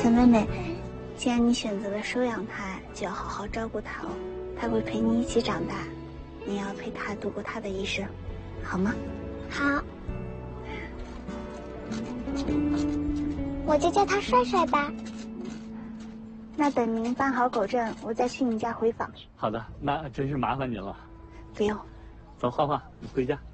小妹妹，既然你选择了收养他，就要好好照顾他哦。他会陪你一起长大，你要陪他度过他的一生，好吗？ 好。我就叫他帅帅吧。 那等您办好狗证，我再去你家回访。 好的，那真是麻烦您了。 不用。 走，画画，你回家。